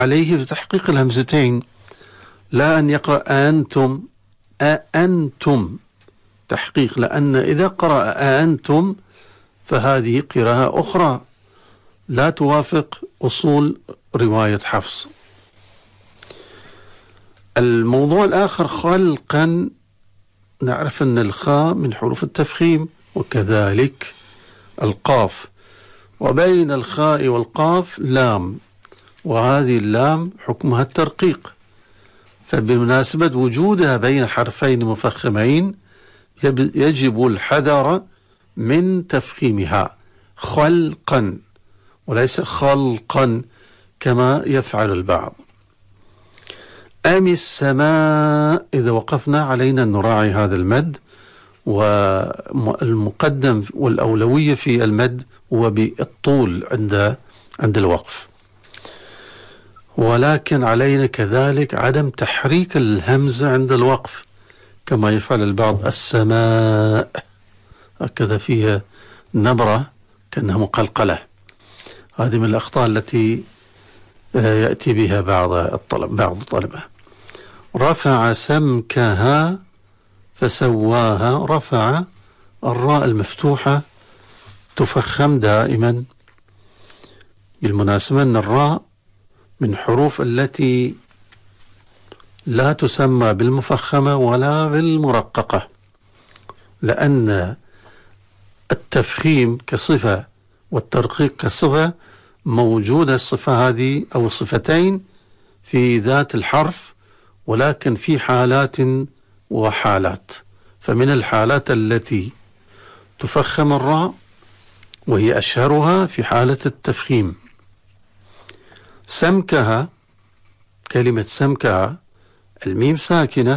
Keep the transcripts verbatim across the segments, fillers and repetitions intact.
عليه لتحقيق الهمزتين، لا أن يقرأ أنتم أنتم تحقيق، لأن إذا قرأ أنتم فهذه قراءة أخرى لا توافق أصول رواية حفص. الموضوع الآخر خلقا، نعرف أن الخاء من حروف التفخيم، وكذلك القاف، وبين الخاء والقاف لام، وهذه اللام حكمها الترقيق، فبمناسبة وجودها بين حرفين مفخمين يجب الحذر من تفخيمها خلقا وليس خلقا كما يفعل البعض. أم السماء، إذا وقفنا علينا أن نراعي هذا المد، والمقدم والأولوية في المد هو بالطول عند عند الوقف، ولكن علينا كذلك عدم تحريك الهمزة عند الوقف كما يفعل البعض. السماء هكذا فيها نبرة كأنها مقلقلة، هذه من الأخطاء التي يأتي بها بعض الطلب بعض الطلبة. رفع سمكها فسواها، رفع الراء المفتوحة تفخم دائما، بالمناسبة أن الراء من حروف التي لا تسمى بالمفخمة ولا بالمرققة، لأن التفخيم كصفة والترقيق كصفة موجودة الصفة هذه أو الصفتين في ذات الحرف، ولكن في حالات وحالات. فمن الحالات التي تفخم الراء وهي أشهرها في حالة التفخيم. سمكها، كلمة سمكها الميم ساكنة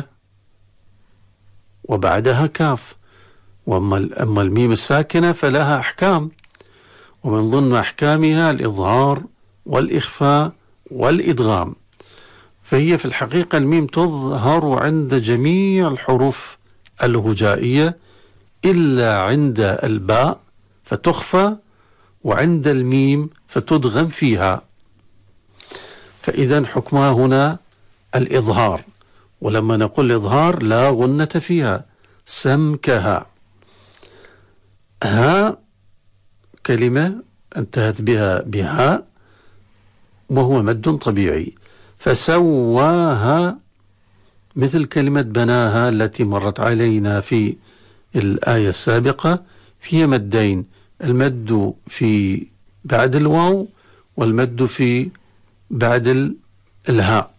وبعدها كاف، وأما الميم الساكنة فلها أحكام، ومن ضمن أحكامها الإظهار والإخفاء والإدغام، فهي في الحقيقة الميم تظهر عند جميع الحروف الهجائية إلا عند الباء فتخفى، وعند الميم فتدغم فيها، فإذا حكمها هنا الإظهار، ولما نقول الإظهار لا غنة فيها. سمكها. ها كلمة انتهت بها بها وهو مد طبيعي. فسواها مثل كلمة بناها التي مرت علينا في الآية السابقة، فيها مدين، المد في بعد الواو والمد في بعد الهاء،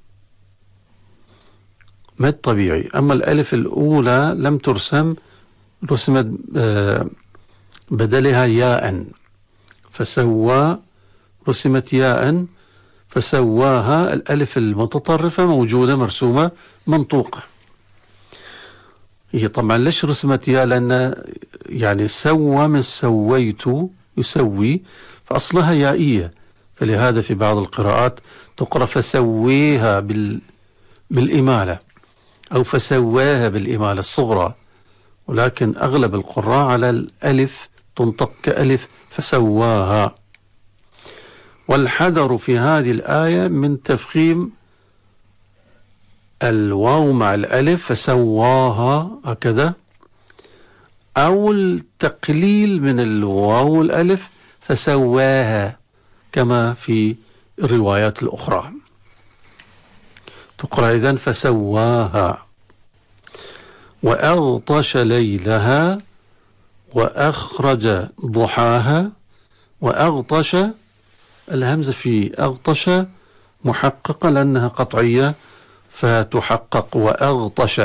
مد طبيعي. أما الألف الأولى لم ترسم، رسمت بدلها ياء، فسوى رسمت ياء، فسواها الألف المتطرفة موجودة مرسومة منطوقة. هي طبعا ليش رسمت ياء؟ لأن يعني سوى من سويت يسوي، فأصلها يائية، فلهذا في بعض القراءات تقرأ فسويها بال بالإمالة أو فسواها بالإمالة الصغرى، ولكن أغلب القراء على الألف تنطق كألف فسواها. والحذر في هذه الآية من تفخيم الواو مع الألف فسواها هكذا، أو التقليل من الواو والألف فسواها كما في الروايات الأخرى تقرأ إذن فسواها. وأغطش ليلها وأخرج ضحاها. وأغطش، الهمزة في أغطش محققة لأنها قطعية فتحقق. وأغطش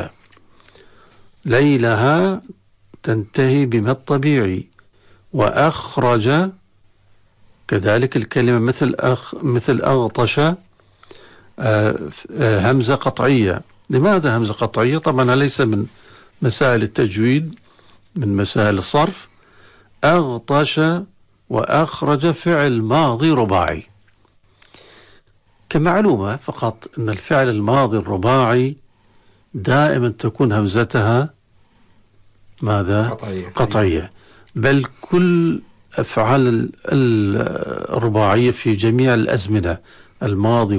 ليلها تنتهي بما الطبيعي. وأخرج كذلك الكلمة مثل أخ مثل أغطش آه آه همزة قطعية. لماذا همزة قطعية؟ طبعا ليس من مسائل التجويد، من مسائل الصرف. أغطش وأخرج فعل ماضي رباعي. كمعلومة فقط أن الفعل الماضي الرباعي دائما تكون همزتها ماذا؟ قطعية. قطعية. بل كل أفعال الرباعية في جميع الأزمنة الماضي